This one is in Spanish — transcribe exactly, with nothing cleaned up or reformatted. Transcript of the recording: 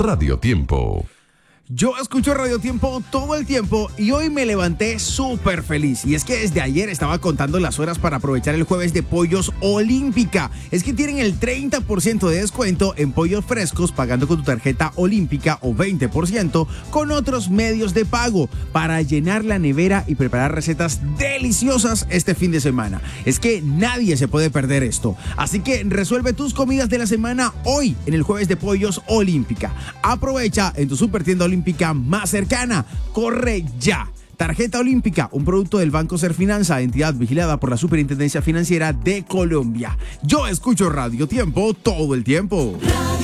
Radio Tiempo. Yo escucho Radio Tiempo todo el tiempo y hoy me levanté súper feliz. Y es que desde ayer estaba contando las horas para aprovechar el jueves de Pollos Olímpica. Es que tienen el treinta por ciento de descuento en pollos frescos pagando con tu tarjeta Olímpica o veinte por ciento con otros medios de pago para llenar la nevera y preparar recetas deliciosas este fin de semana. Es que nadie se puede perder esto. Así que resuelve tus comidas de la semana hoy en el jueves de Pollos Olímpica. Aprovecha en tu super tienda Olímpica más cercana. Corre ya. Tarjeta Olímpica, un producto del Banco Serfinanza, entidad vigilada por la Superintendencia Financiera de Colombia. Yo escucho Radio Tiempo todo el tiempo.